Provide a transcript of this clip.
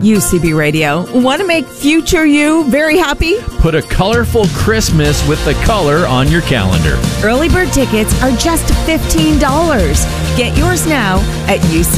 UCB Radio. Want to make future you very happy? Put a colorful Christmas with the color on your calendar. Early bird tickets are just $15. Get yours now at UCB.